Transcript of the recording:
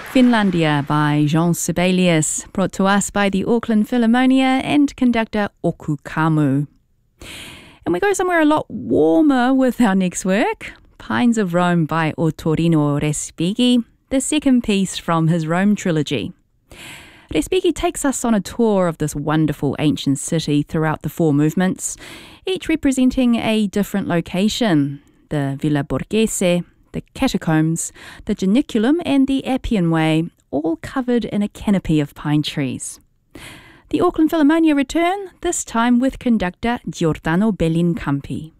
Finlandia by Jean Sibelius, brought to us by the Auckland Philharmonia and conductor Oku Kamu. And we go somewhere a lot warmer with our next work, Pines of Rome by Ottorino Respighi, the second piece from his Rome trilogy. Respighi takes us on a tour of this wonderful ancient city throughout the four movements, each representing a different location: the Villa Borghese, the Catacombs, the Janiculum and the Appian Way, all covered in a canopy of pine trees. The Auckland Philharmonia return, this time with conductor Giordano Bellincampi.